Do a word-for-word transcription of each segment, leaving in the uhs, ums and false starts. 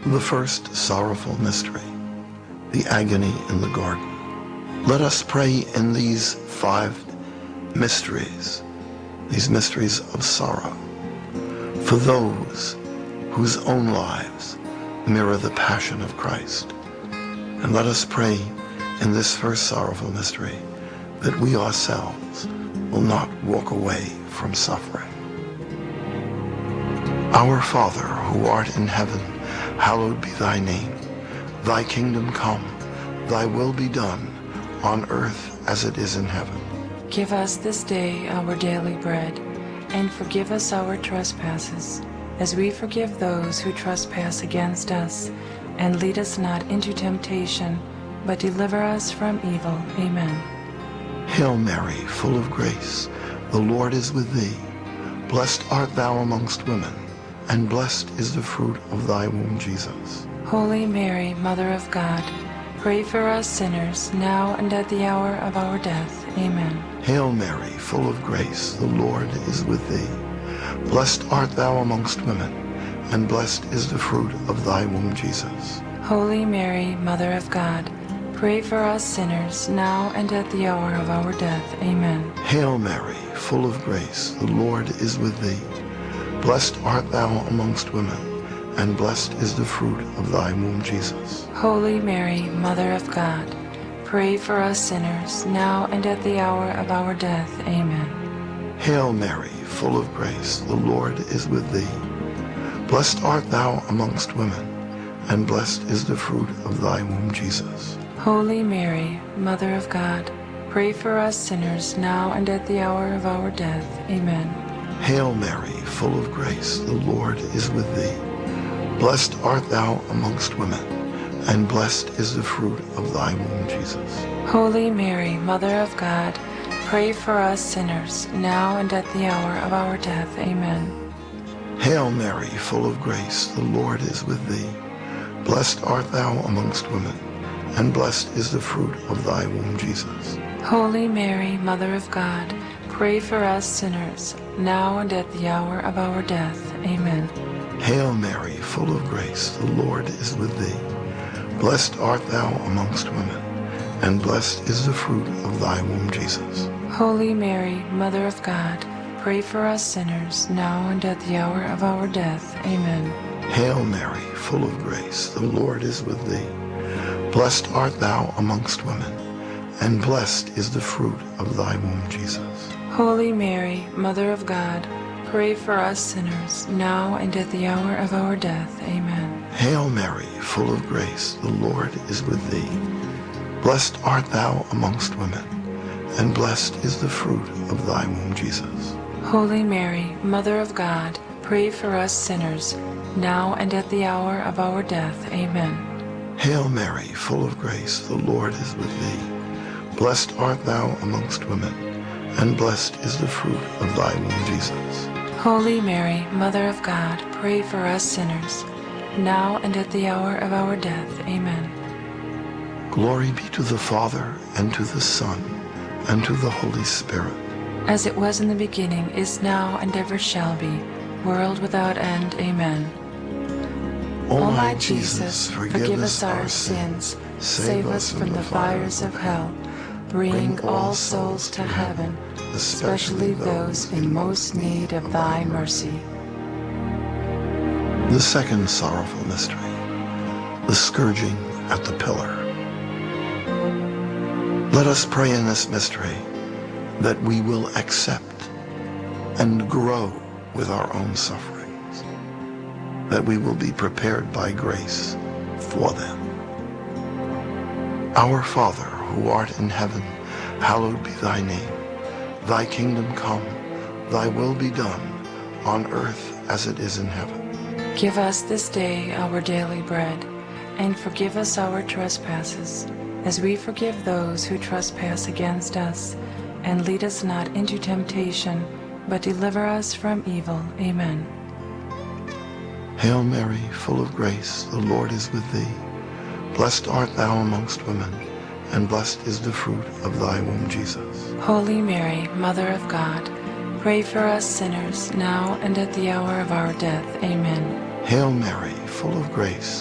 The first sorrowful mystery, the agony in the garden. Let us pray in these five mysteries, these mysteries of sorrow, for those whose own lives mirror the passion of Christ. And let us pray in this first sorrowful mystery that we ourselves will not walk away from suffering. Our Father, who art in heaven, hallowed be thy name. Thy kingdom come, thy will be done, on earth as it is in heaven. Give us this day our daily bread, and forgive us our trespasses, as we forgive those who trespass against us. And lead us not into temptation, but deliver us from evil. Amen. Hail Mary, full of grace, the Lord is with thee. Blessed art thou amongst women, and blessed is the fruit of thy womb, Jesus. Holy Mary, Mother of God, pray for us sinners, now and at the hour of our death. Amen. Hail Mary, full of grace, the Lord is with thee. Blessed art thou amongst women, and blessed is the fruit of thy womb, Jesus. Holy Mary, Mother of God, pray for us sinners, now and at the hour of our death. Amen. Hail Mary, full of grace, the Lord is with thee. Blessed art thou amongst women, and blessed is the fruit of thy womb, Jesus. Holy Mary, Mother of God, pray for us sinners, now and at the hour of our death. Amen. Hail Mary, full of grace, the Lord is with thee. Blessed art thou amongst women, and blessed is the fruit of thy womb, Jesus. Holy Mary, Mother of God, pray for us sinners, now and at the hour of our death. Amen. Hail Mary, full of grace, the Lord is with thee. Blessed art thou amongst women, and blessed is the fruit of thy womb, Jesus. Holy Mary, Mother of God, pray for us sinners, now and at the hour of our death. Amen. Hail Mary, full of grace, the Lord is with thee. Blessed art thou amongst women, and blessed is the fruit of thy womb, Jesus. Holy Mary, Mother of God, pray for us sinners, now and at the hour of our death. Amen. Hail Mary, full of grace, the Lord is with thee. Blessed art thou amongst women, and blessed is the fruit of thy womb, Jesus. Holy Mary, Mother of God, pray for us sinners, now and at the hour of our death. Amen. Hail Mary, full of grace, the Lord is with thee. Blessed art thou amongst women, and blessed is the fruit of thy womb, Jesus. Holy Mary, Mother of God, pray for us sinners, now and at the hour of our death. Amen. Hail Mary, full of grace, the Lord is with thee. Blessed art thou amongst women, and blessed is the fruit of thy womb, Jesus. Holy Mary, Mother of God, pray for us sinners, now and at the hour of our death. Amen. Hail Mary, full of grace, the Lord is with thee. Blessed art thou amongst women, and blessed is the fruit of thy womb, Jesus. Holy Mary, Mother of God, pray for us sinners, now and at the hour of our death. Amen. Glory be to the Father, and to the Son, and to the Holy Spirit. As it was in the beginning, is now, and ever shall be, world without end. Amen. O my Jesus, forgive us our sins, save us from the fires of hell. Bring all souls to heaven, especially those in most need of thy mercy. The second sorrowful mystery, the scourging at the pillar. Let us pray in this mystery that we will accept and grow with our own sufferings, that we will be prepared by grace for them. Our Father, who art in heaven, hallowed be thy name. Thy kingdom come, thy will be done, on earth as it is in heaven. Give us this day our daily bread, and forgive us our trespasses, as we forgive those who trespass against us. And lead us not into temptation, but deliver us from evil. Amen. Hail Mary, full of grace, the Lord is with thee. Blessed art thou amongst women, and blessed is the fruit of thy womb, Jesus. Holy Mary, Mother of God, pray for us sinners, now and at the hour of our death. Amen. Hail Mary, full of grace,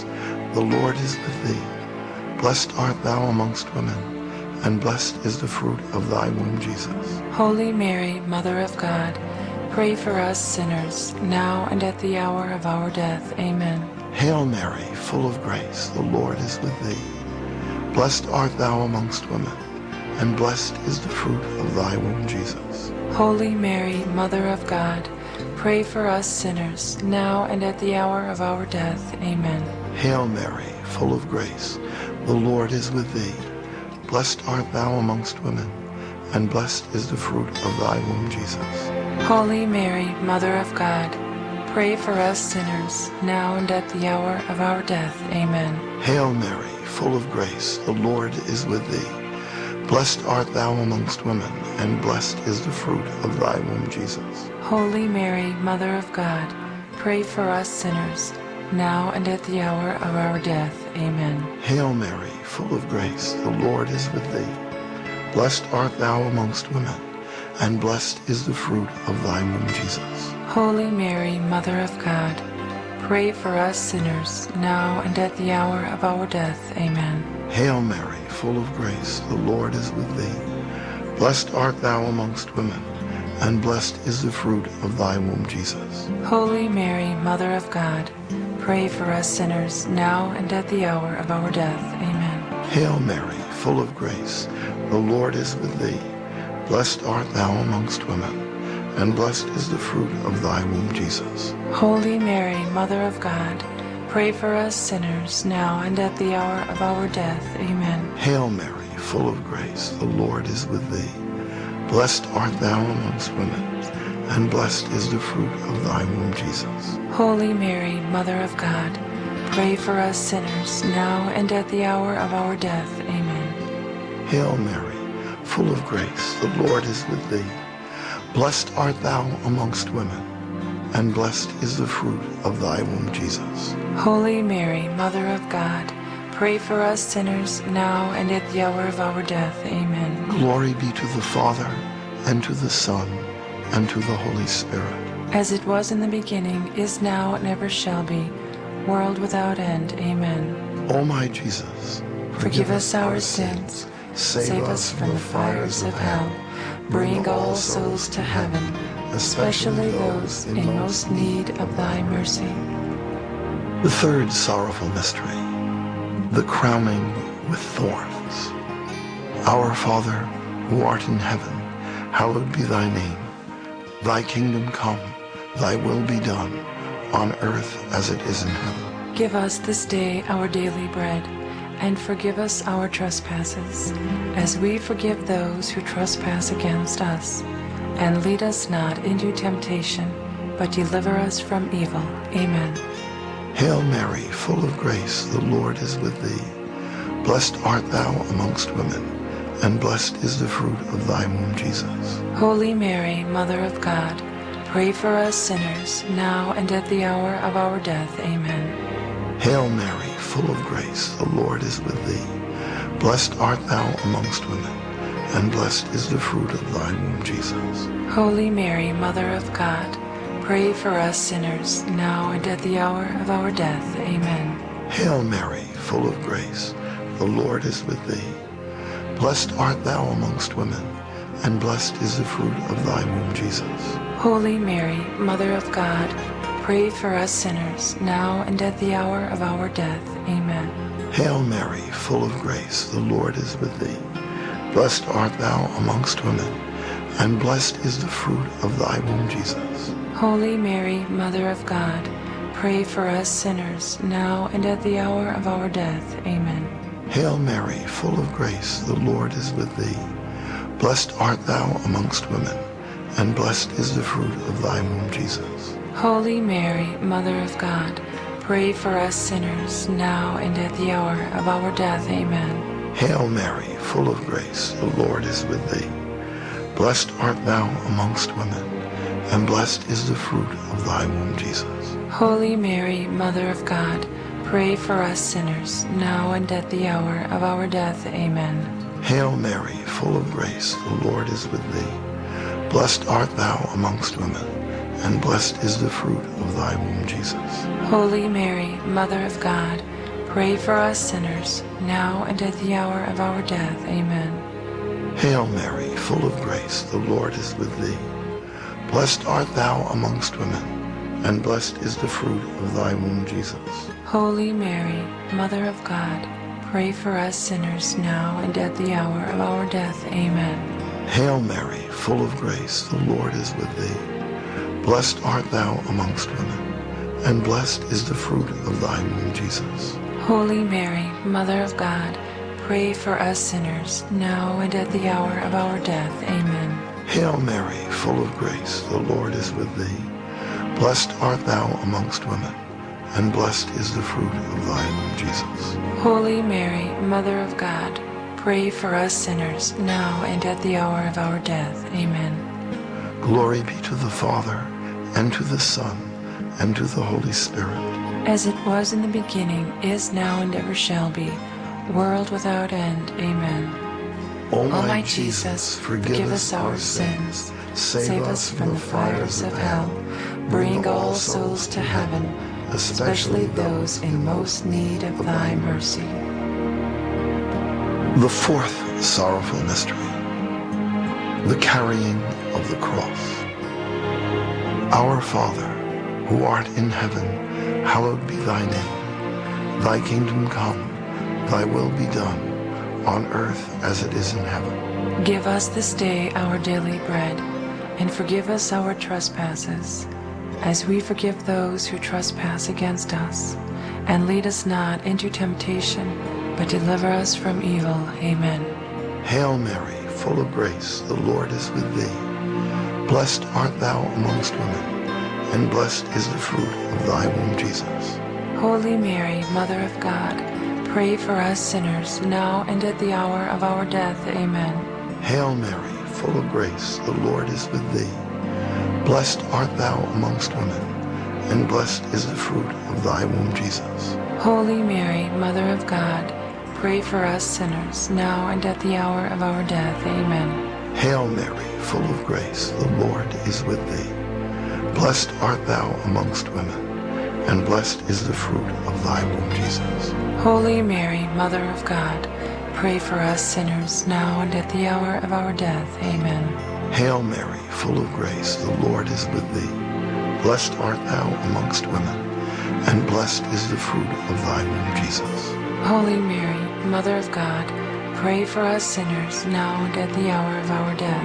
the Lord is with thee. Blessed art thou amongst women, and blessed is the fruit of thy womb, Jesus. Holy Mary, Mother of God, pray for us sinners, now and at the hour of our death. Amen. Hail Mary, full of grace, the Lord is with thee. Blessed art thou amongst women, and blessed is the fruit of thy womb, Jesus. Holy Mary, Mother of God, pray for us sinners, now and at the hour of our death. Amen. Hail Mary, full of grace, the Lord is with thee. Blessed art thou amongst women, and blessed is the fruit of thy womb, Jesus. Holy Mary, Mother of God, pray for us sinners, now and at the hour of our death. Amen. Hail Mary, full of grace, the Lord is with thee. Blessed art thou amongst women, and blessed is the fruit of thy womb, Jesus. Holy Mary, Mother of God, pray for us sinners, now and at the hour of our death. Amen. Hail Mary, full of grace, the Lord is with thee. Blessed art thou amongst women, and blessed is the fruit of thy womb, Jesus. Holy Mary, Mother of God, pray for us sinners, now and at the hour of our death. Amen. Hail Mary, full of grace, the Lord is with thee. Blessed art thou amongst women, and blessed is the fruit of thy womb, Jesus. Holy Mary, Mother of God, pray for us sinners, now and at the hour of our death. Amen. Hail Mary, full of grace, the Lord is with thee. Blessed art thou amongst women, and blessed is the fruit of thy womb, Jesus. Holy Mary, Mother of God, pray for us sinners, now and at the hour of our death. Amen. Hail Mary, full of grace, the Lord is with thee. Blessed art thou amongst women, and blessed is the fruit of thy womb, Jesus. Holy Mary, Mother of God, pray for us sinners, now and at the hour of our death. Amen. Hail Mary, full of grace, the Lord is with thee. Blessed art thou amongst women, and blessed is the fruit of thy womb, Jesus. Holy Mary, Mother of God, pray for us sinners, now and at the hour of our death. Amen. Glory be to the Father, and to the Son, and to the Holy Spirit. As it was in the beginning, is now, and ever shall be, world without end. Amen. O my Jesus, forgive us our sins, save us from the fires of hell, bring all souls to heaven, especially those in most need of thy mercy. The third sorrowful mystery, the crowning with thorns. Our Father, who art in heaven, hallowed be thy name. Thy kingdom come, thy will be done, on earth as it is in heaven. Give us this day our daily bread, and forgive us our trespasses, as we forgive those who trespass against us. And lead us not into temptation, but deliver us from evil. Amen. Hail Mary, full of grace, the Lord is with thee. Blessed art thou amongst women, and blessed is the fruit of thy womb, Jesus. Holy Mary, Mother of God, pray for us sinners, now and at the hour of our death. Amen. Hail Mary, full of grace, the Lord is with thee. Blessed art thou amongst women, and blessed is the fruit of thy womb, Jesus. Holy Mary, Mother of God, pray for us sinners, now and at the hour of our death. Amen. Hail Mary, full of grace, the Lord is with thee. Blessed art thou amongst women, and blessed is the fruit of thy womb, Jesus. Holy Mary, Mother of God, pray for us sinners, now and at the hour of our death. Amen. Hail Mary, full of grace, the Lord is with thee. Blessed art thou amongst women, and blessed is the fruit of thy womb, Jesus. Holy Mary, Mother of God, pray for us sinners, now and at the hour of our death. Amen. Hail Mary, full of grace, the Lord is with thee. Blessed art thou amongst women, and blessed is the fruit of thy womb, Jesus. Holy Mary, Mother of God, pray for us sinners, now and at the hour of our death. Amen. Hail Mary, full of grace, the Lord is with thee. Blessed art thou amongst women, and blessed is the fruit of thy womb, Jesus. Holy Mary, Mother of God, pray for us sinners, now and at the hour of our death. Amen. Hail Mary, full of grace, the Lord is with thee. Blessed art thou amongst women, and blessed is the fruit of thy womb, Jesus. Holy Mary, Mother of God, pray for us sinners, now and at the hour of our death. Amen. Hail Mary, full of grace, the Lord is with thee. Blessed art thou amongst women, and blessed is the fruit of thy womb, Jesus. Holy Mary, Mother of God, pray for us sinners, now and at the hour of our death. Amen. Hail Mary, full of grace, the Lord is with thee. Blessed art thou amongst women, and blessed is the fruit of thy womb, Jesus. Holy Mary, Mother of God, pray for us sinners, now and at the hour of our death. Amen. Hail Mary, full of grace, the Lord is with thee. Blessed art thou amongst women, and blessed is the fruit of thy womb, Jesus. Holy Mary, Mother of God, pray for us sinners, now and at the hour of our death. Amen. Glory be to the Father, and to the Son, and to the Holy Spirit. As it was in the beginning, is now, and ever shall be, world without end. Amen. O O my Jesus, forgive us our sins, save us from the fires of hell, bring all souls to heaven, especially those in most need of thy mercy. The fourth sorrowful mystery, the carrying of the cross. Our Father, who art in heaven, hallowed be thy name. Thy kingdom come, thy will be done, on earth as it is in heaven. Give us this day our daily bread, and forgive us our trespasses, as we forgive those who trespass against us. And lead us not into temptation, but deliver us from evil. Amen. Hail Mary, full of grace, the Lord is with thee. Blessed art thou amongst women, and blessed is the fruit of thy womb, Jesus. Holy Mary, Mother of God, pray for us sinners, now and at the hour of our death. Amen. Hail Mary, full of grace, the Lord is with thee. Blessed art thou amongst women, and blessed is the fruit of thy womb, Jesus. Holy Mary, Mother of God, pray for us sinners, now and at the hour of our death. Amen. Hail Mary, full of grace, the Lord is with thee. Blessed art thou amongst women, and blessed is the fruit of thy womb, Jesus. Holy Mary, Mother of God, pray for us sinners, now and at the hour of our death. Amen. Hail Mary, full of grace, the Lord is with thee. Blessed art thou amongst women, and blessed is the fruit of thy womb, Jesus. Holy Mary, Mother of God, pray for us sinners, now and at the hour of our death.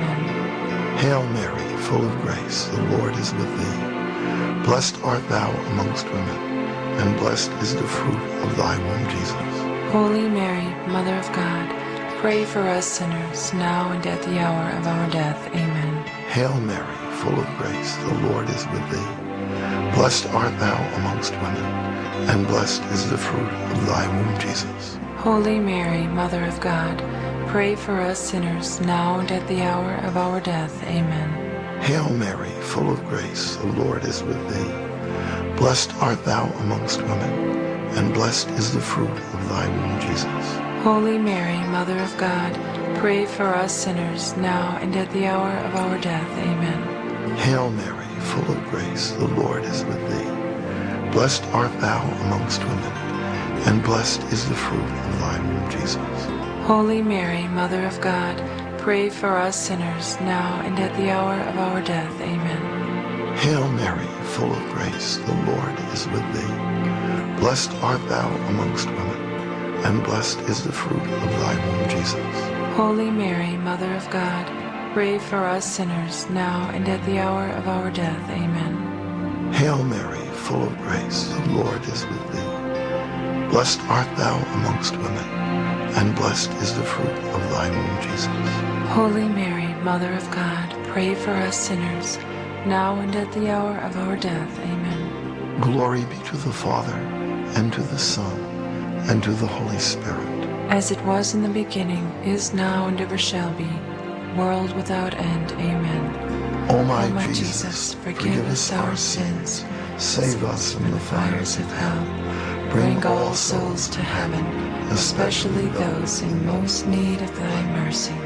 Amen. Hail Mary, full of grace, the Lord is with thee. Blessed art thou amongst women, and blessed is the fruit of thy womb, Jesus. Holy Mary, Mother of God, pray for us sinners, now and at the hour of our death. Amen. Hail Mary, full of grace, the Lord is with thee. Blessed art thou amongst women, and blessed is the fruit of thy womb, Jesus. Holy Mary, Mother of God, pray for us sinners, now and at the hour of our death. Amen. Hail Mary, full of grace, the Lord is with thee. Blessed art thou amongst women, and blessed is the fruit of thy womb, Jesus. Holy Mary, Mother of God, pray for us sinners, now and at the hour of our death. Amen. Hail Mary, full of grace, the Lord is with thee. Blessed art thou amongst women, and blessed is the fruit of thy womb, Jesus. Holy Mary, Mother of God, pray for us sinners, now and at the hour of our death. Amen. Hail Mary, full of grace, the Lord is with thee. Blessed art thou amongst women, and blessed is the fruit of thy womb, Jesus. Holy Mary, Mother of God, pray for us sinners, now and at the hour of our death. Amen. Hail Mary, full of grace, the Lord is with thee. Blessed art thou amongst women, and blessed is the fruit of thy womb, Jesus. Holy Mary, Mother of God, pray for us sinners, now and at the hour of our death. Amen. Glory be to the Father, and to the Son, and to the Holy Spirit. As it was in the beginning, is now, and ever shall be, world without end. Amen. O my, O my Jesus, Jesus, forgive us our sins, save us from the fires of hell, bring all souls to heaven, especially those in most need of thy mercy.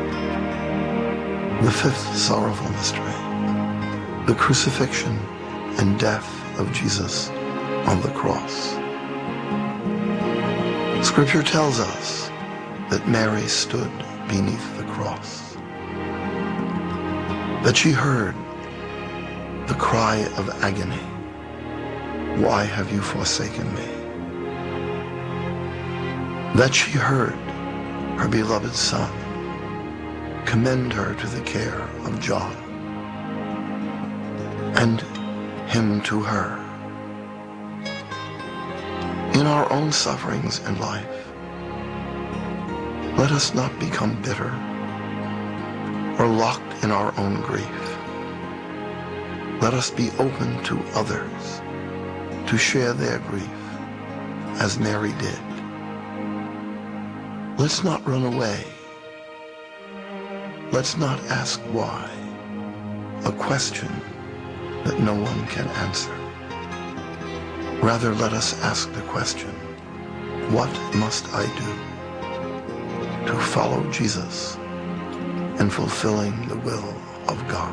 The fifth sorrowful mystery, the crucifixion and death of Jesus on the cross. Scripture tells us that Mary stood beneath the cross, that she heard the cry of agony, "Why have you forsaken me?" That she heard her beloved Son commend her to the care of John, and him to her. In our own sufferings in life, let us not become bitter or locked in our own grief. Let us be open to others to share their grief as Mary did. Let's not run away. Let's not ask why, a question that no one can answer. Rather, let us ask the question, what must I do to follow Jesus in fulfilling the will of God?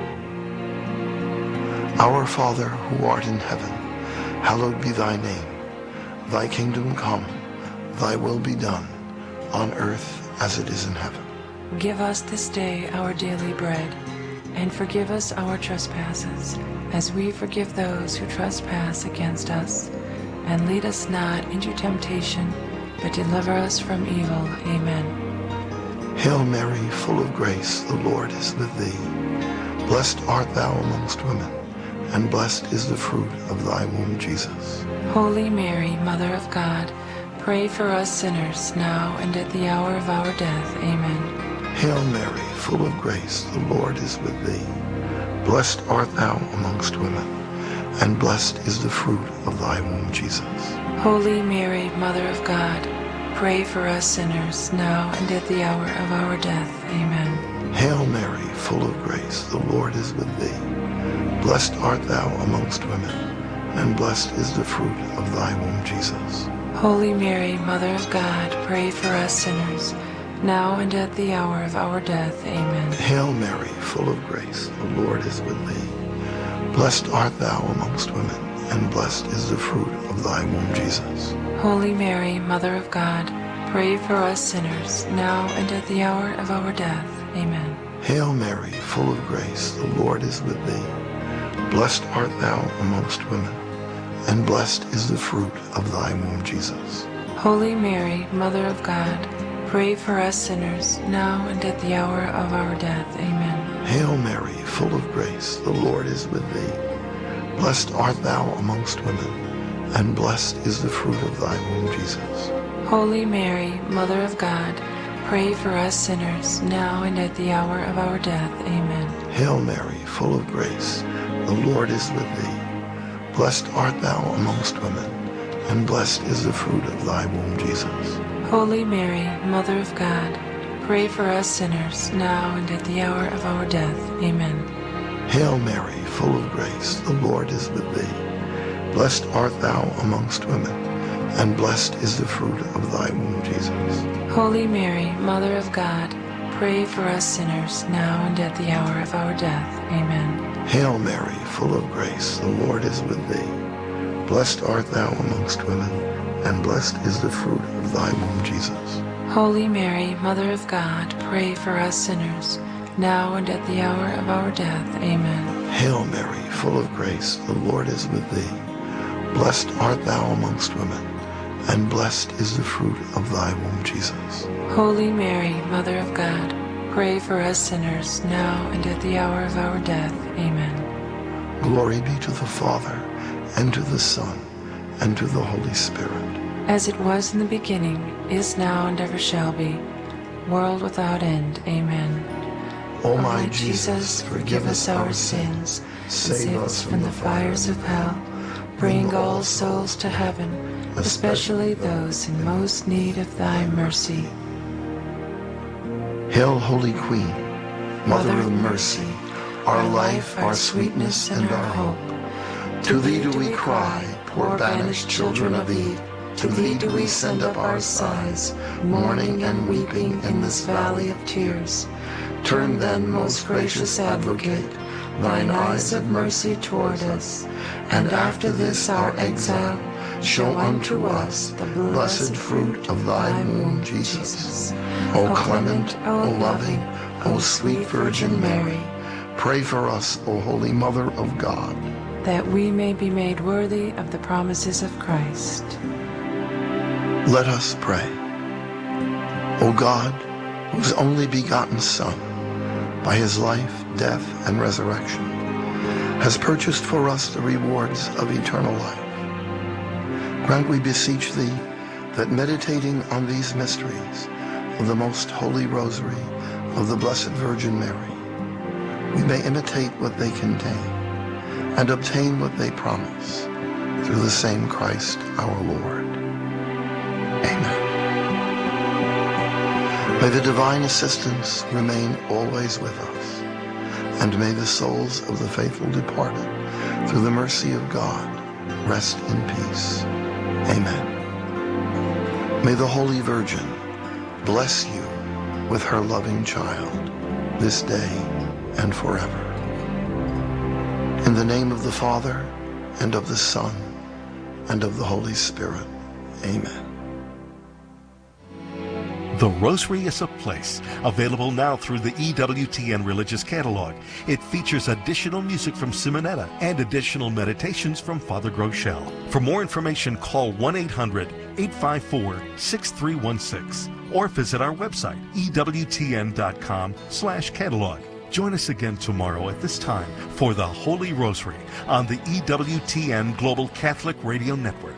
Our Father who art in heaven, hallowed be thy name. Thy kingdom come, thy will be done, on earth as it is in heaven. Give us this day our daily bread, and forgive us our trespasses, as we forgive those who trespass against us. And lead us not into temptation, but deliver us from evil. Amen. Hail Mary, full of grace, the Lord is with thee. Blessed art thou amongst women, and blessed is the fruit of thy womb, Jesus. Holy Mary, Mother of God, pray for us sinners, now and at the hour of our death. Amen. Hail Mary, full of grace, the Lord is with thee. Blessed art thou amongst women, and blessed is the fruit of thy womb, Jesus. Holy Mary, Mother of God, pray for us sinners, now and at the hour of our death. Amen. Hail Mary, full of grace, the Lord is with thee. Blessed art thou amongst women, and blessed is the fruit of thy womb, Jesus. Holy Mary, Mother of God, pray for us sinners, now and at the hour of our death. Amen. Hail Mary, full of grace, the Lord is with thee. Blessed art thou amongst women, and blessed is the fruit of thy womb, Jesus. Holy Mary, Mother of God, pray for us sinners, now and at the hour of our death. Amen. Hail Mary, full of grace, the Lord is with thee. Blessed art thou amongst women, and blessed is the fruit of thy womb, Jesus. Holy Mary, Mother of God, pray for us sinners, now and at the hour of our death. Amen. Hail Mary, full of grace, the Lord is with thee. Blessed art thou amongst women, and blessed is the fruit of thy womb, Jesus. Holy Mary, Mother of God, pray for us sinners, now and at the hour of our death. Amen. Hail Mary, full of grace, the Lord is with thee. Blessed art thou amongst women, and blessed is the fruit of thy womb, Jesus. Holy Mary, Mother of God, pray for us sinners, now and at the hour of our death. Amen. Hail Mary, full of grace, the Lord is with thee. Blessed art thou amongst women, and blessed is the fruit of thy womb, Jesus. Holy Mary, Mother of God, pray for us sinners, now and at the hour of our death. Amen. Hail Mary, full of grace, the Lord is with thee. Blessed art thou amongst women, and blessed is the fruit of thy womb, Jesus. Holy Mary, Mother of God, pray for us sinners, now and at the hour of our death. Amen. Hail Mary, full of grace, the Lord is with thee. Blessed art thou amongst women, and blessed is the fruit of thy womb, Jesus. Holy Mary, Mother of God, pray for us sinners, now and at the hour of our death. Amen. Glory be to the Father, and to the Son, and to the Holy Spirit. As it was in the beginning, is now, and ever shall be, world without end. Amen. O my Jesus, forgive us our sins, save us from the fires of hell, bring all souls to heaven, especially those in most need of thy mercy. Hail, Holy Queen, Mother of mercy, our life, our sweetness, and our hope. To thee do we cry, poor banished children of Eve. To thee do we send up our sighs, mourning and weeping in this valley of tears. Turn then, most gracious Advocate, thine eyes of mercy toward us, and after this our exile, show unto us the blessed fruit of thy womb, Jesus. O clement, O loving, O sweet Virgin Mary, pray for us, O Holy Mother of God, that we may be made worthy of the promises of Christ. Let us pray. O God, whose only begotten Son, by his life, death, and resurrection, has purchased for us the rewards of eternal life, grant, we beseech thee, that meditating on these mysteries of the most holy rosary of the Blessed Virgin Mary, we may imitate what they contain and obtain what they promise, through the same Christ our Lord. Amen. May the divine assistance remain always with us, and may the souls of the faithful departed, through the mercy of God, rest in peace. Amen. May the Holy Virgin bless you with her loving child, this day and forever. In the name of the Father, and of the Son, and of the Holy Spirit. Amen. The Rosary is a Place, available now through the E W T N Religious Catalog. It features additional music from Simonetta and additional meditations from Father Groeschel. For more information, call one eight hundred, eight five four, six three one six or visit our website, E W T N dot com slash catalog. Join us again tomorrow at this time for the Holy Rosary on the E W T N Global Catholic Radio Network.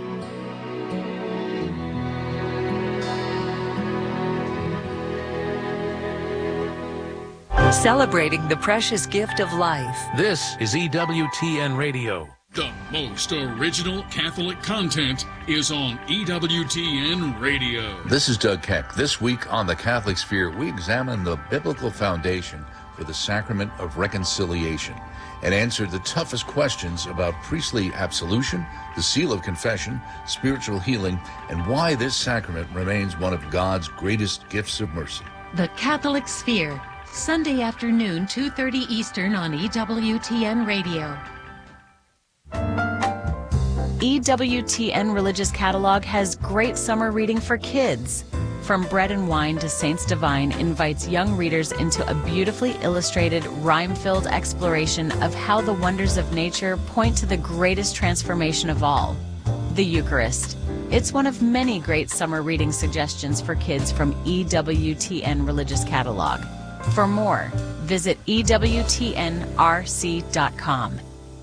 Celebrating the precious gift of life. This is E W T N Radio. The most original Catholic content is on E W T N Radio. This is Doug Keck. This week on The Catholic Sphere, we examine the biblical foundation for the sacrament of reconciliation and answer the toughest questions about priestly absolution, the seal of confession, spiritual healing, and why this sacrament remains one of God's greatest gifts of mercy. The Catholic Sphere, Sunday afternoon, two thirty Eastern on E W T N Radio. E W T N Religious Catalog has great summer reading for kids. From Bread and Wine to Saints Divine invites young readers into a beautifully illustrated, rhyme-filled exploration of how the wonders of nature point to the greatest transformation of all, the Eucharist. It's one of many great summer reading suggestions for kids from E W T N Religious Catalog. For more, visit E W T N R C dot com.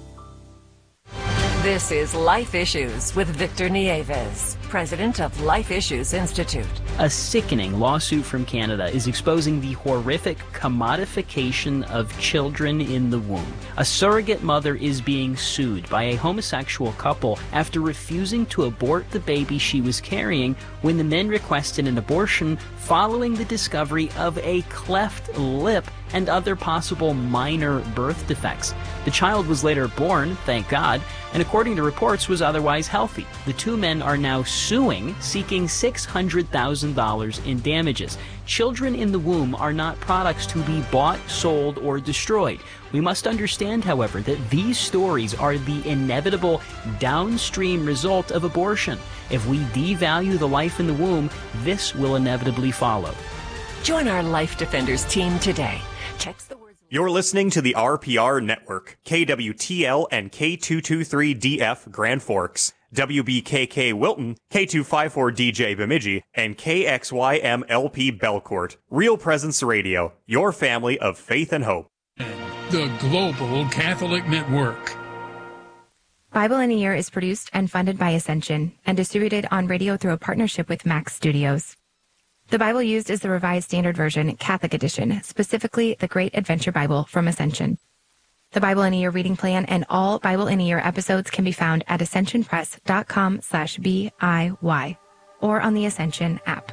This is Life Issues with Victor Nieves, president of Life Issues Institute. A sickening lawsuit from Canada is exposing the horrific commodification of children in the womb. A surrogate mother is being sued by a homosexual couple after refusing to abort the baby she was carrying when the men requested an abortion following the discovery of a cleft lip and other possible minor birth defects. The child was later born, thank God, and according to reports was otherwise healthy. The two men are now suing, seeking six hundred thousand dollars in damages. Children in the womb are not products to be bought, sold, or destroyed. We must understand, however, that these stories are the inevitable downstream result of abortion. If we devalue the life in the womb, this will inevitably follow. Join our Life Defenders team today. Text the words. You're listening to the R P R Network, K W T L and K two two three D F Grand Forks, W B K K Wilton, K two five four D J Bemidji, and K X Y M L P Belcourt. Real Presence Radio, your family of faith and hope. The Global Catholic Network. Bible in a Year is produced and funded by Ascension and distributed on radio through a partnership with Max Studios. The Bible used is the Revised Standard Version, Catholic Edition, specifically the Great Adventure Bible from Ascension. The Bible in a Year reading plan and all Bible in a Year episodes can be found at ascensionpress.com slash B-I-Y or on the Ascension app.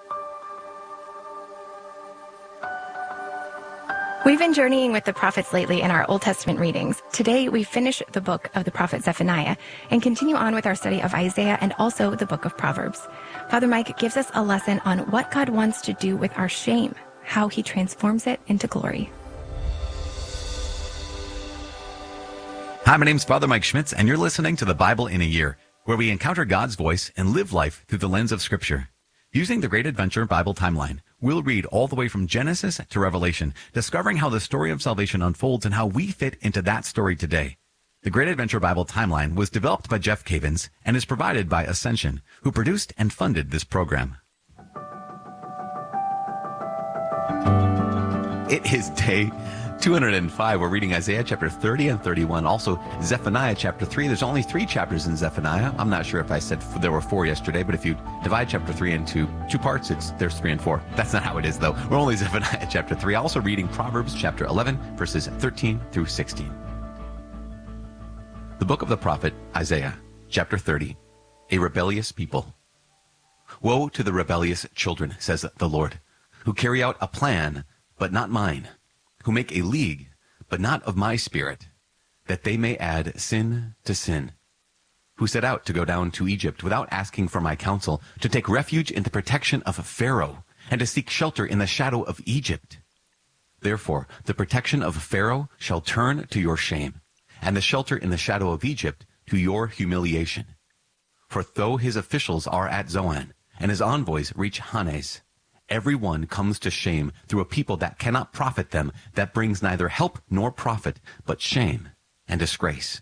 We've been journeying with the prophets lately in our Old Testament readings. Today, we finish the book of the prophet Zephaniah and continue on with our study of Isaiah and also the book of Proverbs. Father Mike gives us a lesson on what God wants to do with our shame, how he transforms it into glory. Hi, my name's Father Mike Schmitz, and you're listening to the Bible in a Year. where we encounter God's voice and live life through the lens of Scripture. Using the Great Adventure Bible Timeline, we'll read all the way from Genesis to Revelation, discovering how the story of salvation unfolds and how we fit into that story today. The Great Adventure Bible Timeline was developed by Jeff Cavins and is provided by Ascension, who produced and funded this program. It is day two hundred five. We're reading Isaiah chapter thirty and thirty-one. Also, Zephaniah chapter three. There's only three chapters in Zephaniah. I'm not sure if I said there were four yesterday, but if you divide chapter three into two parts, it's there's three and four. That's not how it is, though. We're only Zephaniah chapter three. Also reading Proverbs chapter eleven, verses thirteen through sixteen. The book of the prophet Isaiah, chapter thirty. A rebellious people. Woe to the rebellious children, says the Lord, who carry out a plan, but not mine, who make a league, but not of my spirit, that they may add sin to sin, who set out to go down to Egypt without asking for my counsel, to take refuge in the protection of Pharaoh, and to seek shelter in the shadow of Egypt. Therefore, the protection of Pharaoh shall turn to your shame, and the shelter in the shadow of Egypt to your humiliation. For though his officials are at Zoan, and his envoys reach Hanes, every one comes to shame through a people that cannot profit them, that brings neither help nor profit, but shame and disgrace.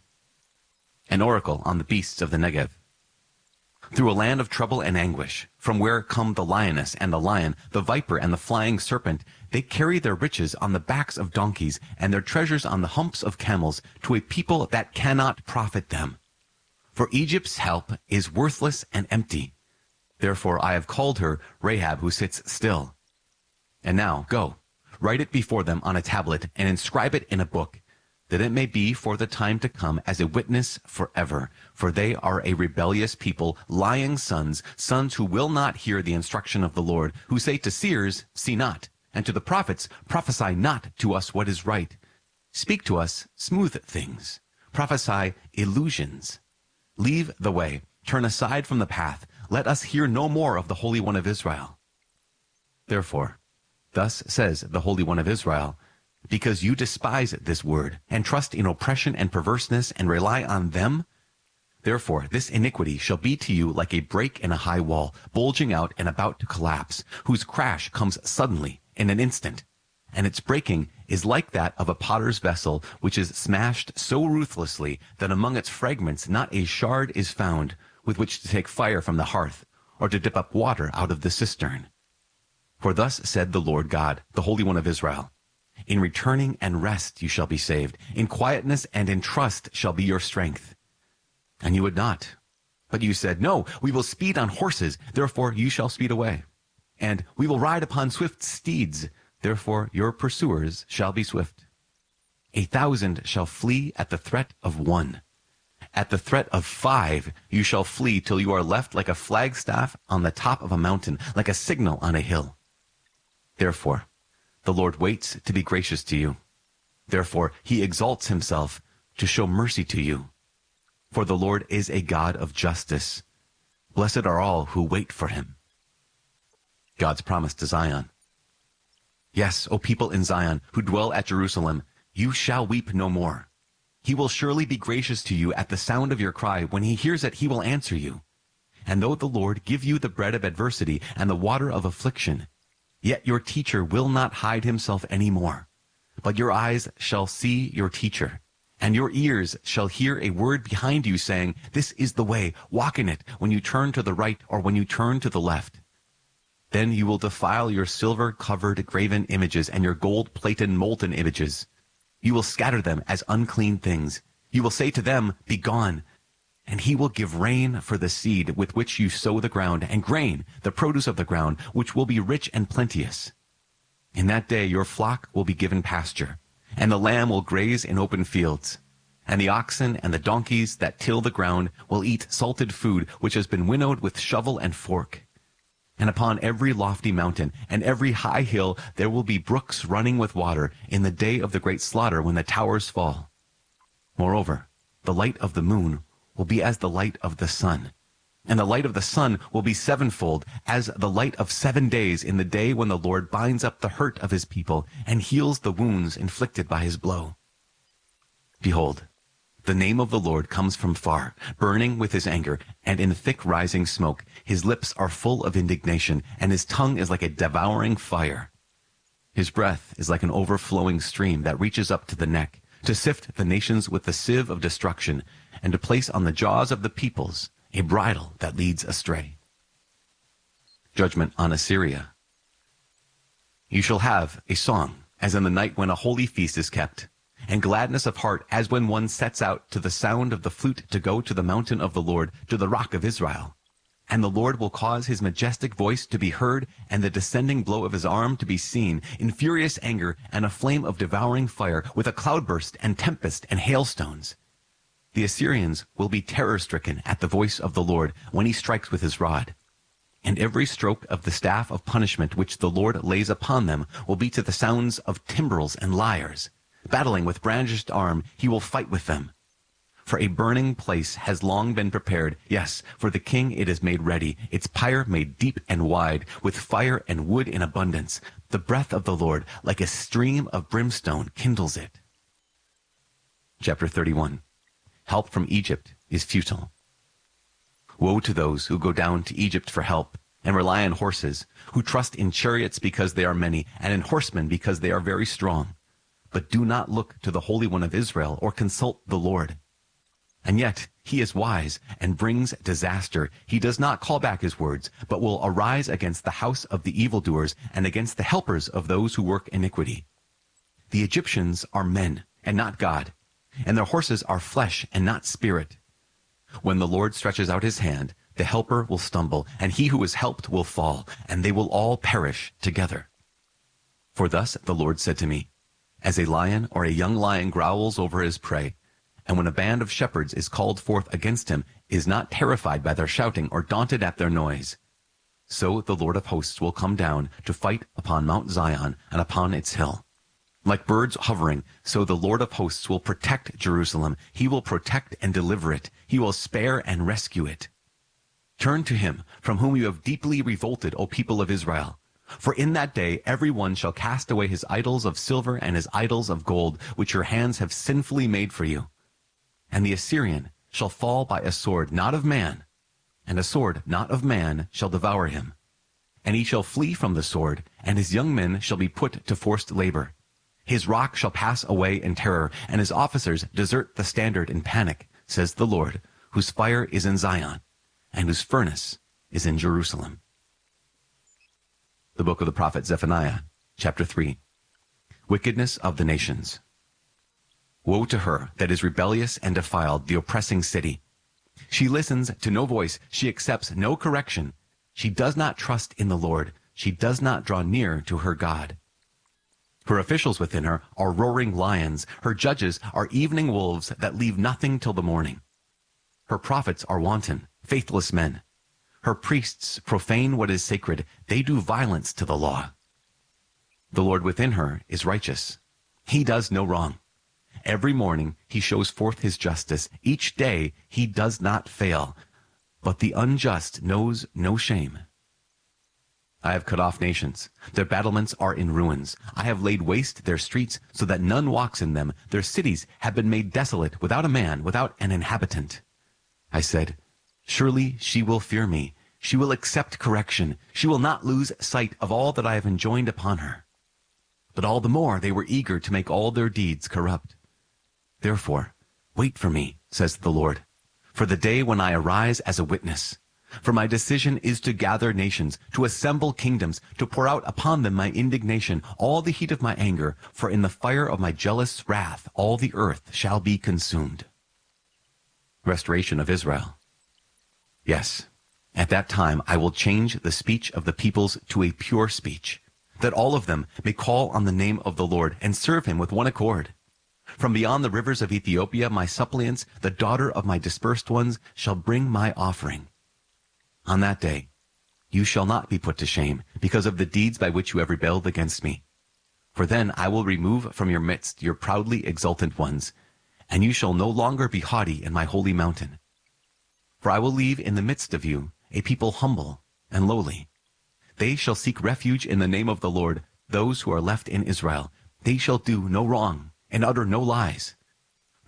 An oracle on the beasts of the Negev. Through a land of trouble and anguish, from where come the lioness and the lion, the viper and the flying serpent, they carry their riches on the backs of donkeys, and their treasures on the humps of camels, to a people that cannot profit them. For Egypt's help is worthless and empty. Therefore I have called her Rahab, who sits still. And now, go, write it before them on a tablet, and inscribe it in a book, that it may be for the time to come as a witness forever. For they are a rebellious people, lying sons, sons who will not hear the instruction of the Lord, who say to seers, see not, and to the prophets, prophesy not to us what is right. Speak to us smooth things, prophesy illusions. Leave the way, turn aside from the path. Let us hear no more of the Holy One of Israel. Therefore, thus says the Holy One of Israel, because you despise this word, and trust in oppression and perverseness, and rely on them, therefore this iniquity shall be to you like a break in a high wall, bulging out and about to collapse, whose crash comes suddenly in an instant, and its breaking is like that of a potter's vessel, which is smashed so ruthlessly that among its fragments not a shard is found, with which to take fire from the hearth, or to dip up water out of the cistern. For thus said the Lord God, the Holy One of Israel, in returning and rest you shall be saved, in quietness and in trust shall be your strength. And you would not. But you said, no, we will speed on horses, therefore you shall speed away. And we will ride upon swift steeds, therefore your pursuers shall be swift. A thousand shall flee at the threat of one. At the threat of five you shall flee till you are left like a flagstaff on the top of a mountain, like a signal on a hill. Therefore, the Lord waits to be gracious to you. Therefore, he exalts himself to show mercy to you. For the Lord is a God of justice. Blessed are all who wait for him. God's promise to Zion. Yes, O people in Zion, who dwell at Jerusalem, you shall weep no more. He will surely be gracious to you at the sound of your cry. When he hears it, he will answer you. And though the Lord give you the bread of adversity and the water of affliction, yet your teacher will not hide himself any more. But your eyes shall see your teacher, and your ears shall hear a word behind you saying, this is the way, walk in it, when you turn to the right or when you turn to the left. Then you will defile your silver-covered graven images and your gold-plated molten images. You will scatter them as unclean things. You will say to them, be gone. And he will give rain for the seed with which you sow the ground, and grain, the produce of the ground, which will be rich and plenteous. In that day your flock will be given pasture, and the lamb will graze in open fields. And the oxen and the donkeys that till the ground will eat salted food, which has been winnowed with shovel and fork. And upon every lofty mountain and every high hill there will be brooks running with water in the day of the great slaughter when the towers fall. Moreover, the light of the moon will be as the light of the sun, and the light of the sun will be sevenfold as the light of seven days in the day when the Lord binds up the hurt of his people and heals the wounds inflicted by his blow. Behold, The name of the Lord comes from far, burning with his anger, and in thick rising smoke. His lips are full of indignation, and his tongue is like a devouring fire. His breath is like an overflowing stream that reaches up to the neck, to sift the nations with the sieve of destruction, and to place on the jaws of the peoples a bridle that leads astray. Judgment on Assyria. You shall have a song, as in the night when a holy feast is kept, and gladness of heart as when one sets out to the sound of the flute to go to the mountain of the Lord, to the rock of Israel. And the Lord will cause his majestic voice to be heard, and the descending blow of his arm to be seen, in furious anger and a flame of devouring fire, with a cloudburst and tempest and hailstones. The Assyrians will be terror-stricken at the voice of the Lord when he strikes with his rod. And every stroke of the staff of punishment which the Lord lays upon them will be to the sounds of timbrels and lyres. Battling with brandished arm, he will fight with them. For a burning place has long been prepared. Yes, for the king it is made ready, its pyre made deep and wide, with fire and wood in abundance. The breath of the Lord, like a stream of brimstone, kindles it. Chapter thirty-one. Help from Egypt is futile. Woe to those who go down to Egypt for help, and rely on horses, who trust in chariots because they are many, and in horsemen because they are very strong. But do not look to the Holy One of Israel, or consult the Lord. And yet he is wise, and brings disaster. He does not call back his words, but will arise against the house of the evildoers, and against the helpers of those who work iniquity. The Egyptians are men, and not God, and their horses are flesh, and not spirit. When the Lord stretches out his hand, the helper will stumble, and he who is helped will fall, and they will all perish together. For thus the Lord said to me, as a lion or a young lion growls over his prey, and when a band of shepherds is called forth against him, is not terrified by their shouting or daunted at their noise, so the Lord of hosts will come down to fight upon Mount Zion and upon its hill. Like birds hovering, so the Lord of hosts will protect Jerusalem. He will protect and deliver it. He will spare and rescue it. Turn to him, from whom you have deeply revolted, O people of Israel. For in that day every one shall cast away his idols of silver and his idols of gold, which your hands have sinfully made for you. And the Assyrian shall fall by a sword not of man, and a sword not of man shall devour him. And he shall flee from the sword, and his young men shall be put to forced labor. His rock shall pass away in terror, and his officers desert the standard in panic, says the Lord, whose fire is in Zion, and whose furnace is in Jerusalem. The book of the prophet Zephaniah, chapter three. Wickedness of the nations. Woe to her that is rebellious and defiled, the oppressing city. She listens to no voice, she accepts no correction. She does not trust in the Lord, she does not draw near to her God. Her officials within her are roaring lions, her judges are evening wolves that leave nothing till the morning. Her prophets are wanton, faithless men. Her priests profane what is sacred, they do violence to the law. The Lord within her is righteous, he does no wrong. Every morning he shows forth his justice, each day he does not fail, but the unjust knows no shame. I have cut off nations, their battlements are in ruins. I have laid waste their streets so that none walks in them. Their cities have been made desolate, without a man, without an inhabitant. I said, surely she will fear me. She will accept correction. She will not lose sight of all that I have enjoined upon her. But all the more they were eager to make all their deeds corrupt. Therefore, wait for me, says the Lord, for the day when I arise as a witness. For my decision is to gather nations, to assemble kingdoms, to pour out upon them my indignation, all the heat of my anger, for in the fire of my jealous wrath all the earth shall be consumed. Restoration of Israel. Yes, at that time I will change the speech of the peoples to a pure speech, that all of them may call on the name of the Lord and serve him with one accord. From beyond the rivers of Ethiopia my suppliants, the daughter of my dispersed ones, shall bring my offering. On that day, you shall not be put to shame because of the deeds by which you have rebelled against me. For then I will remove from your midst your proudly exultant ones, and you shall no longer be haughty in my holy mountain. For I will leave in the midst of you a people humble and lowly. They shall seek refuge in the name of the Lord, those who are left in Israel. They shall do no wrong and utter no lies.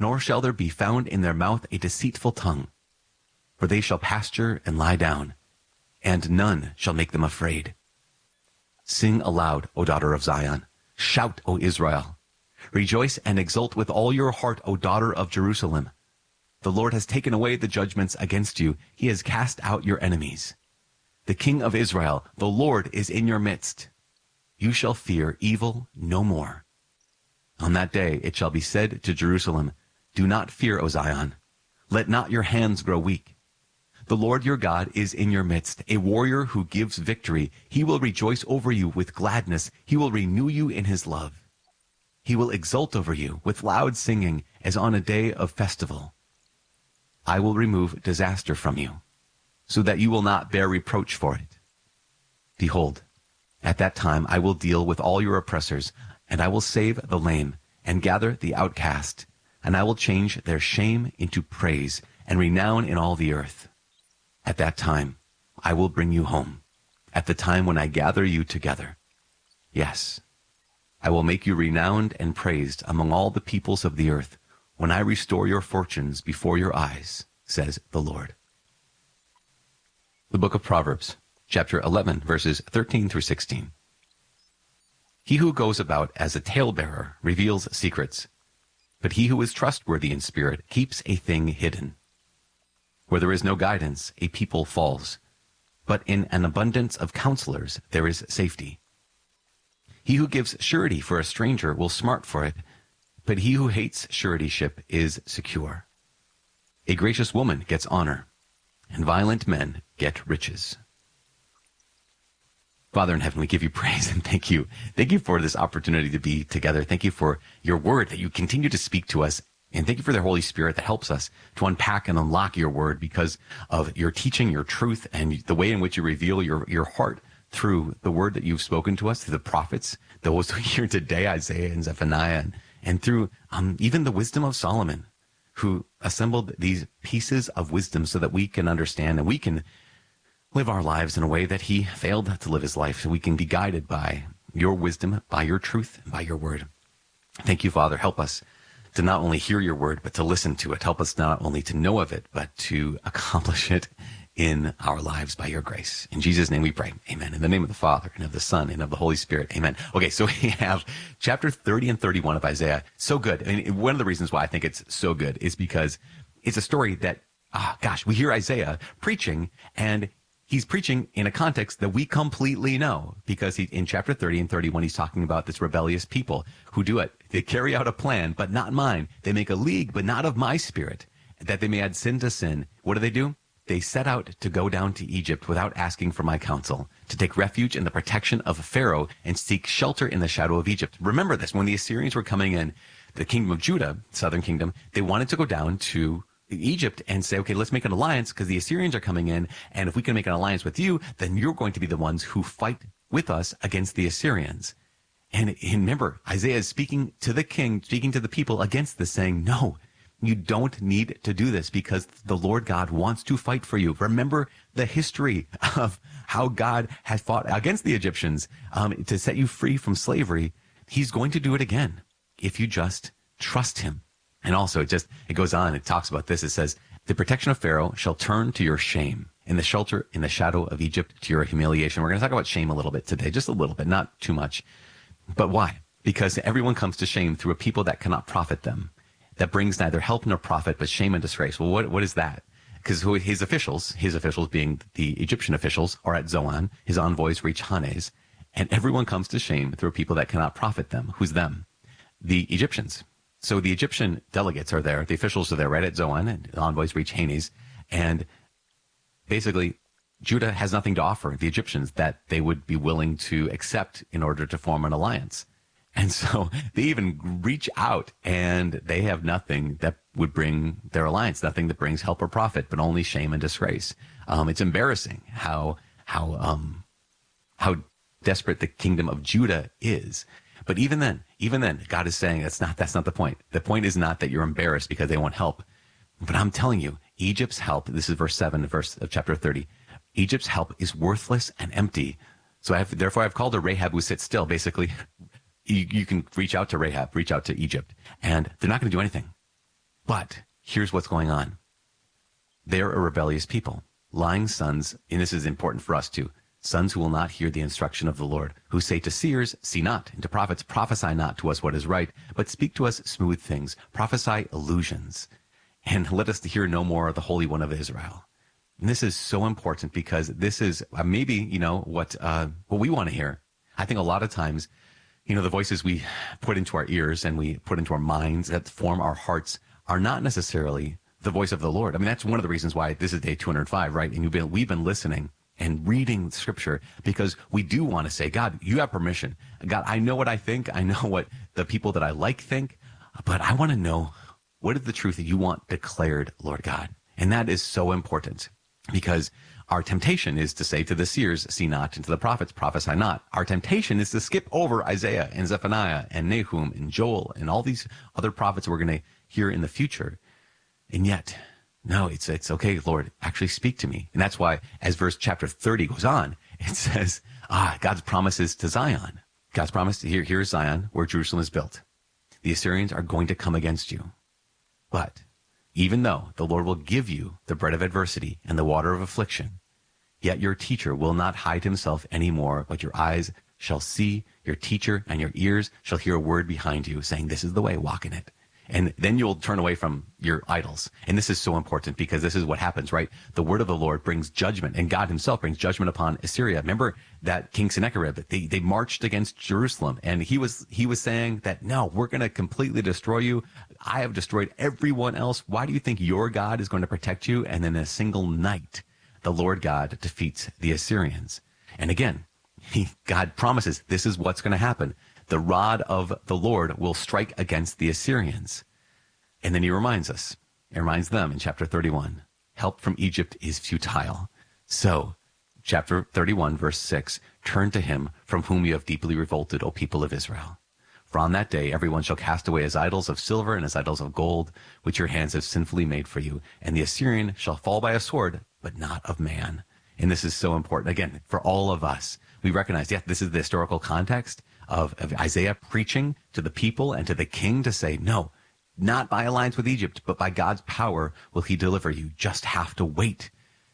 nor shall there be found in their mouth a deceitful tongue. For they shall pasture and lie down, and none shall make them afraid. Sing aloud, O daughter of Zion. Shout, O Israel. Rejoice and exult with all your heart, O daughter of Jerusalem. The Lord has taken away the judgments against you. He has cast out your enemies. The King of Israel, the Lord, is in your midst. You shall fear evil no more. On that day it shall be said to Jerusalem, do not fear, O Zion. Let not your hands grow weak. The Lord your God is in your midst, a warrior who gives victory. He will rejoice over you with gladness. He will renew you in his love. He will exult over you with loud singing as on a day of festival. I will remove disaster from you, so that you will not bear reproach for it. Behold, at that time I will deal with all your oppressors, and I will save the lame, and gather the outcast, and I will change their shame into praise, and renown in all the earth. At that time I will bring you home, at the time when I gather you together. Yes, I will make you renowned and praised among all the peoples of the earth, when I restore your fortunes before your eyes, says the Lord. The book of Proverbs, chapter eleven, verses thirteen through sixteen. He who goes about as a talebearer reveals secrets, but he who is trustworthy in spirit keeps a thing hidden. Where there is no guidance, a people falls, but in an abundance of counselors there is safety. He who gives surety for a stranger will smart for it, but he who hates suretyship is secure. A gracious woman gets honor, and violent men get riches. Father in heaven, we give you praise and thank you. Thank you for this opportunity to be together. Thank you for your word that you continue to speak to us. And thank you for the Holy Spirit that helps us to unpack and unlock your word because of your teaching, your truth, and the way in which you reveal your, your heart through the word that you've spoken to us, through the prophets, those here today, Isaiah and Zephaniah, and, and through um, even the wisdom of Solomon, who assembled these pieces of wisdom so that we can understand and we can live our lives in a way that he failed to live his life, so we can be guided by your wisdom, by your truth, and by your word. Thank you, Father. Help us to not only hear your word, but to listen to it. Help us not only to know of it, but to accomplish it in our lives by your grace. In Jesus' name we pray. Amen. In the name of the Father, and of the Son, and of the Holy Spirit. Amen. Okay, so we have chapter thirty and thirty-one of Isaiah. So good. I mean, one of the reasons why I think it's so good is because it's a story that, ah, gosh, we hear Isaiah preaching, and he's preaching in a context that we completely know, because he, in chapter thirty and thirty-one, he's talking about this rebellious people who do it. They carry out a plan, but not mine. They make a league, but not of my spirit, that they may add sin to sin. What do they do? They set out to go down to Egypt without asking for my counsel, to take refuge in the protection of Pharaoh and seek shelter in the shadow of Egypt. Remember this, when the Assyrians were coming in, the kingdom of Judah, southern kingdom, they wanted to go down to Egypt and say, okay, let's make an alliance because the Assyrians are coming in, and if we can make an alliance with you, then you're going to be the ones who fight with us against the Assyrians. And, and remember, Isaiah is speaking to the king, speaking to the people against this, saying, no, you don't need to do this because the Lord God wants to fight for you. Remember the history of how God had fought against the Egyptians um, to set you free from slavery. He's going to do it again if you just trust him. And also, it just, it goes on, it talks about this. It says, the protection of Pharaoh shall turn to your shame, in the shelter, in the shadow of Egypt, to your humiliation. We're going to talk about shame a little bit today, just a little bit, not too much. But why? Because everyone comes to shame through a people that cannot profit them, that brings neither help nor profit, but shame and disgrace. Well, what what is that? Because his officials, his officials being the Egyptian officials, are at Zoan. His envoys reach Hanes, and everyone comes to shame through a people that cannot profit them. Who's them? The Egyptians. So the Egyptian delegates are there. The officials are there right at Zoan, and the envoys reach Hanes. And basically, Judah has nothing to offer the Egyptians that they would be willing to accept in order to form an alliance. And so they even reach out, and they have nothing that would bring their alliance, nothing that brings help or profit, but only shame and disgrace. Um, it's embarrassing how how um, how desperate the kingdom of Judah is. But even then, even then, God is saying that's not that's not the point. The point is not that you're embarrassed because they won't help. But I'm telling you, Egypt's help, this is verse seven, verse of chapter thirty, Egypt's help is worthless and empty. So I have, therefore I've called her Rahab who sits still. Basically, you, you can reach out to Rahab, reach out to Egypt, and they're not going to do anything. But here's what's going on. They're a rebellious people, lying sons, and this is important for us too, sons who will not hear the instruction of the Lord, who say to seers, see not, and to prophets, prophesy not to us what is right, but speak to us smooth things, prophesy illusions, and let us hear no more of the Holy One of Israel. And this is so important because this is uh, maybe, you know, what uh, what we want to hear. I think a lot of times, you know, the voices we put into our ears and we put into our minds that form our hearts are not necessarily the voice of the Lord. I mean, that's one of the reasons why this is day two hundred five, right? And you've been, we've been listening and reading scripture because we do want to say, God, you have permission. God, I know what I think. I know what the people that I like think, but I want to know what is the truth that you want declared, Lord God. And that is so important because our temptation is to say to the seers, see not, and to the prophets, prophesy not. Our temptation is to skip over Isaiah and Zephaniah and Nahum and Joel and all these other prophets we're going to hear in the future. And yet, no, it's it's okay, Lord, actually speak to me. And that's why, as verse chapter thirty goes on, it says, ah, God's promises to Zion. God's promise to here, here is Zion, where Jerusalem is built. The Assyrians are going to come against you. But even though the Lord will give you the bread of adversity and the water of affliction, yet your teacher will not hide himself any more, but your eyes shall see your teacher and your ears shall hear a word behind you saying, this is the way, walk in it. And then you'll turn away from your idols. And this is so important because this is what happens, right? The word of the Lord brings judgment, and God himself brings judgment upon Assyria. Remember that King Sennacherib, they, they marched against Jerusalem, and he was he was saying that, no, we're going to completely destroy you. I have destroyed everyone else. Why do you think your God is going to protect you? And then in a single night, the Lord God defeats the Assyrians. And again, he, God promises this is what's going to happen. The rod of the Lord will strike against the Assyrians. And then he reminds us, he reminds them in chapter thirty-one, help from Egypt is futile. So, chapter thirty-one, verse six, turn to him from whom you have deeply revolted, O people of Israel. For on that day everyone shall cast away his idols of silver and his idols of gold, which your hands have sinfully made for you. And the Assyrian shall fall by a sword, but not of man. And this is so important. Again, for all of us, we recognize, yeah, this is the historical context of, of Isaiah preaching to the people and to the king to say, no, not by alliance with Egypt, but by God's power will he deliver you. Just have to wait.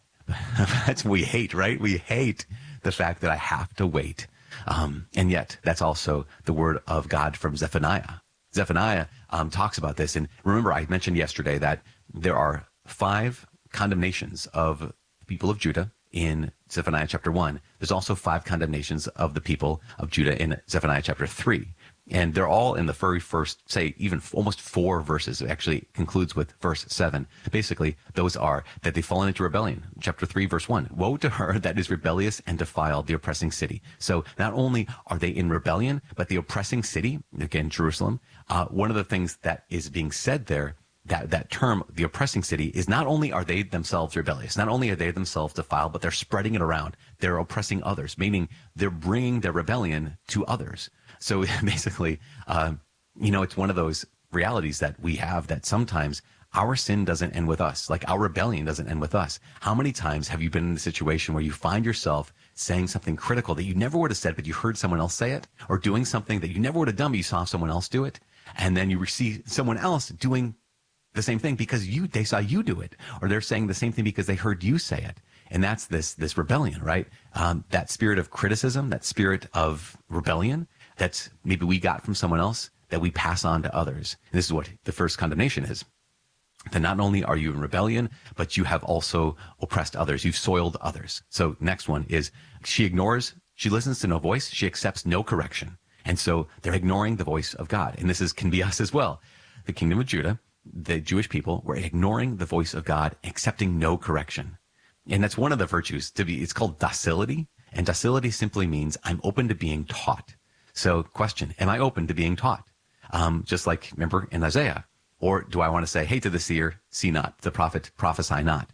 That's what we hate, right? We hate the fact that I have to wait. Um, and yet that's also the word of God from Zephaniah. Zephaniah um, talks about this. And remember, I mentioned yesterday that there are five condemnations of the people of Judah in Zephaniah chapter one. There's also five condemnations of the people of Judah in Zephaniah chapter three. And they're all in the very first, say, even almost four verses. It actually concludes with verse seven. Basically, those are that they've fallen into rebellion. Chapter three, verse one. Woe to her that is rebellious and defiled, the oppressing city. So not only are they in rebellion, but the oppressing city, again, Jerusalem, uh, one of the things that is being said there, that, that term, the oppressing city, is not only are they themselves rebellious, not only are they themselves defiled, but they're spreading it around. They're oppressing others, meaning they're bringing their rebellion to others. So basically, uh, you know, it's one of those realities that we have that sometimes our sin doesn't end with us. Like our rebellion doesn't end with us. How many times have you been in a situation where you find yourself saying something critical that you never would have said, but you heard someone else say it, or doing something that you never would have done, but you saw someone else do it, and then you see someone else doing the same thing because you they saw you do it, or they're saying the same thing because they heard you say it. And that's this this rebellion, right? Um, that spirit of criticism, that spirit of rebellion that maybe we got from someone else that we pass on to others. And this is what the first condemnation is. That not only are you in rebellion, but you have also oppressed others. You've soiled others. So next one is she ignores, she listens to no voice. She accepts no correction. And so they're ignoring the voice of God. And this is can be us as well. The kingdom of Judah, the Jewish people, were ignoring the voice of God, accepting no correction. And that's one of the virtues to be, it's called docility. And docility simply means I'm open to being taught. So question, am I open to being taught? Um, just like, remember in Isaiah, or do I want to say, hey, to the seer, see not, the prophet, prophesy not?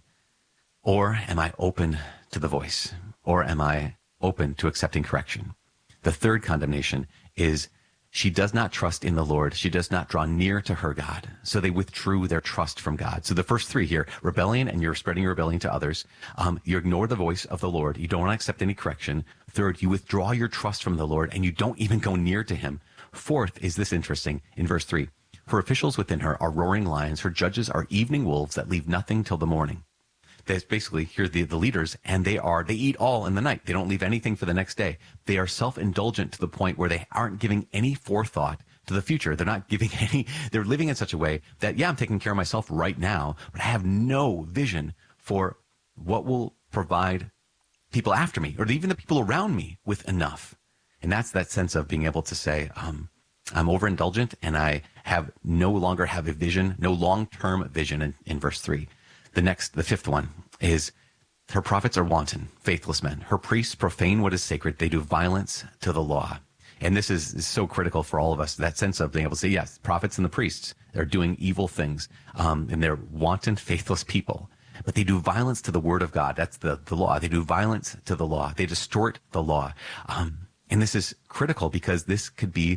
Or am I open to the voice? Or am I open to accepting correction? The third condemnation is she does not trust in the Lord. She does not draw near to her God. So they withdrew their trust from God. So the first three here, rebellion, and you're spreading your rebellion to others. Um, you ignore the voice of the Lord. You don't want to accept any correction. Third, you withdraw your trust from the Lord, and you don't even go near to him. Fourth is this interesting in verse three. For officials within her are roaring lions. Her judges are evening wolves that leave nothing till the morning. That's basically, here the, the leaders, and they are, they eat all in the night. They don't leave anything for the next day. They are self-indulgent to the point where they aren't giving any forethought to the future. They're not giving any, they're living in such a way that, yeah, I'm taking care of myself right now, but I have no vision for what will provide people after me, or even the people around me, with enough. And that's that sense of being able to say, um, I'm overindulgent, and I have no longer have a vision, no long-term vision in, in verse three. The next, the fifth one is, her prophets are wanton, faithless men. Her priests profane what is sacred. They do violence to the law. And this is, is so critical for all of us, that sense of being able to say, yes, prophets and the priests, they're doing evil things, um, and they're wanton, faithless people. But they do violence to the word of God. That's the, the law. They do violence to the law. They distort the law. Um, and this is critical because this could be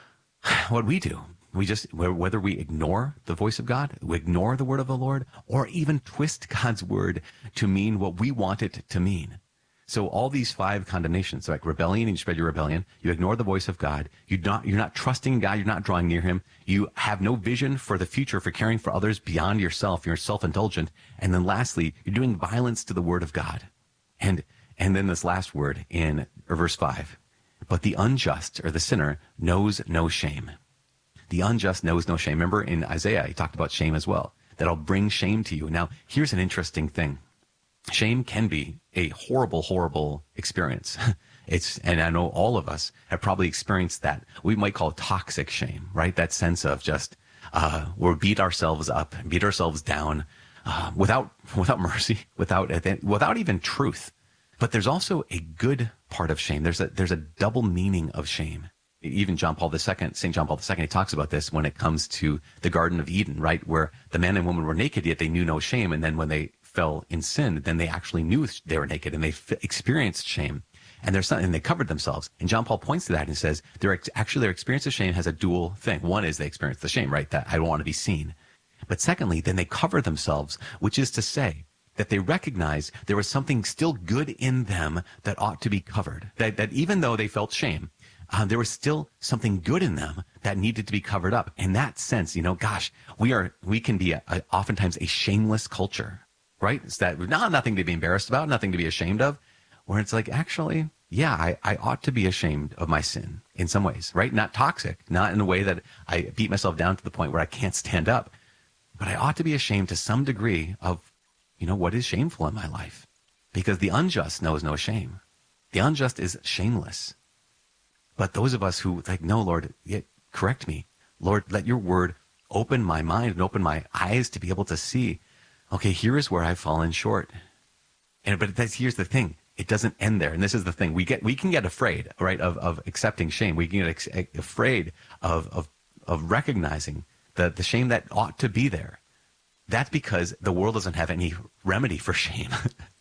what we do. We just, whether we ignore the voice of God, we ignore the word of the Lord, or even twist God's word to mean what we want it to mean. So all these five condemnations, like rebellion, you spread your rebellion, you ignore the voice of God, you're not, you're not trusting God, you're not drawing near him, you have no vision for the future, for caring for others beyond yourself, you're self-indulgent, and then lastly, you're doing violence to the word of God. And, and then this last word in verse five, but the unjust, or the sinner, knows no shame. The unjust knows no shame. Remember in Isaiah, he talked about shame as well, that I'll bring shame to you. Now, here's an interesting thing. Shame can be a horrible, horrible experience. It's, and I know all of us have probably experienced that. We might call toxic shame, right? That sense of just, uh, we'll beat ourselves up, beat ourselves down, uh, without, without mercy, without, without even truth. But there's also a good part of shame. There's a, there's a double meaning of shame. Even John Paul the Second, Saint John Paul the Second, he talks about this when it comes to the Garden of Eden, right? Where the man and woman were naked, yet they knew no shame. And then when they fell in sin, then they actually knew they were naked and they f- experienced shame. And there's something, and they covered themselves. And John Paul points to that and says, their ex- actually their experience of shame has a dual thing. One is they experience the shame, right? That I don't want to be seen. But secondly, then they cover themselves, which is to say that they recognize there was something still good in them that ought to be covered. That, that even though they felt shame, Uh, there was still something good in them that needed to be covered up. In that sense, you know, gosh, we are, we can be a, a, oftentimes a shameless culture, right? It's that, no, nothing to be embarrassed about, nothing to be ashamed of, where it's like, actually, yeah, I, I ought to be ashamed of my sin in some ways, right? Not toxic, not in a way that I beat myself down to the point where I can't stand up, but I ought to be ashamed to some degree of, you know, what is shameful in my life, because the unjust knows no shame. The unjust is shameless. But those of us who like, no, Lord, yet correct me. Lord, let your word open my mind and open my eyes to be able to see, okay, here is where I've fallen short. And but that's, here's the thing. It doesn't end there. And this is the thing. We get, we can get afraid, right, of, of accepting shame. We can get ex- afraid of, of, of recognizing the, the shame that ought to be there. That's because the world doesn't have any remedy for shame.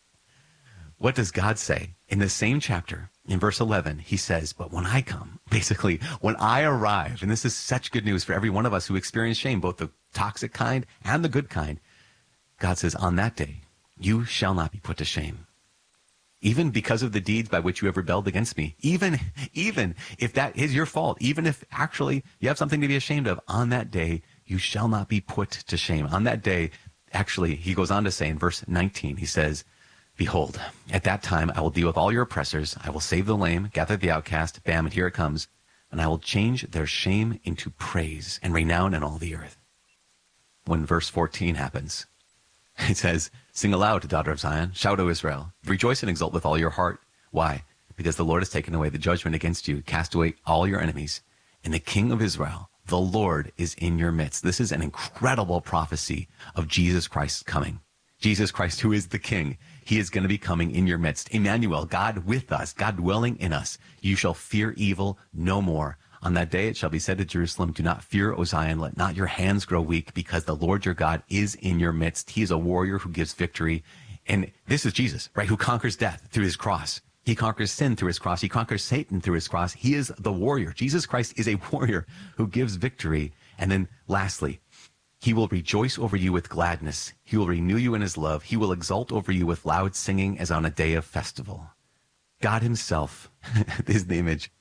What does God say? In the same chapter, in verse eleven, he says, but when I come, basically, when I arrive, and this is such good news for every one of us who experience shame, both the toxic kind and the good kind, God says, on that day, you shall not be put to shame. Even because of the deeds by which you have rebelled against me, even, even if that is your fault, even if actually you have something to be ashamed of, on that day, you shall not be put to shame. On that day, actually, he goes on to say in verse nineteen, he says, behold, at that time I will deal with all your oppressors. I will save the lame, gather the outcast. Bam, and here it comes. And I will change their shame into praise and renown in all the earth. When verse fourteen happens, it says, sing aloud to daughter of Zion. Shout, O Israel. Rejoice and exult with all your heart. Why? Because the Lord has taken away the judgment against you. Cast away all your enemies. And the King of Israel, the Lord, is in your midst. This is an incredible prophecy of Jesus Christ's coming. Jesus Christ, who is the King, he is going to be coming in your midst. Emmanuel, God with us, God dwelling in us. You shall fear evil no more. On that day it shall be said to Jerusalem, do not fear, O Zion, let not your hands grow weak, because the Lord your God is in your midst. He is a warrior who gives victory. And this is Jesus, right, who conquers death through his cross. He conquers sin through his cross. He conquers Satan through his cross. He is the warrior. Jesus Christ is a warrior who gives victory. And then lastly, he will rejoice over you with gladness. He will renew you in his love. He will exult over you with loud singing as on a day of festival. God himself is the image.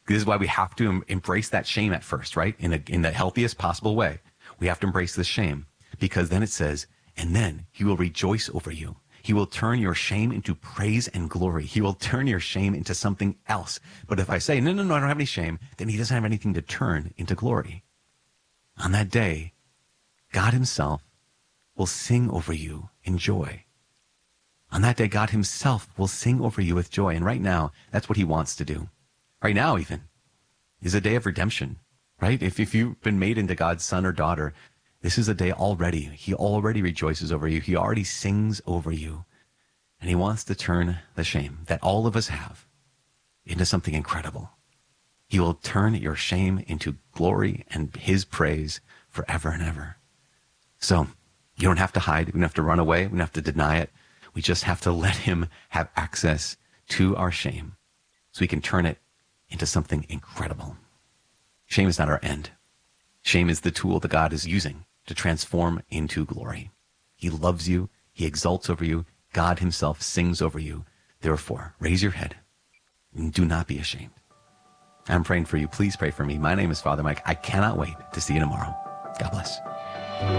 This is why we have to em- embrace that shame at first, right? In, a, in the healthiest possible way. We have to embrace this shame, because then it says, and then he will rejoice over you. He will turn your shame into praise and glory. He will turn your shame into something else. But if I say, no, no, no, I don't have any shame, then he doesn't have anything to turn into glory. On that day, God himself will sing over you in joy. On that day, God himself will sing over you with joy. And right now, that's what he wants to do. Right now, even, is a day of redemption, right? If, if you've been made into God's son or daughter, this is a day already. He already rejoices over you. He already sings over you. And he wants to turn the shame that all of us have into something incredible. He will turn your shame into glory and his praise forever and ever. So you don't have to hide. We don't have to run away. We don't have to deny it. We just have to let him have access to our shame so we can turn it into something incredible. Shame is not our end. Shame is the tool that God is using to transform into glory. He loves you. He exalts over you. God himself sings over you. Therefore, raise your head and do not be ashamed. I'm praying for you. Please pray for me. My name is Father Mike. I cannot wait to see you tomorrow. God bless.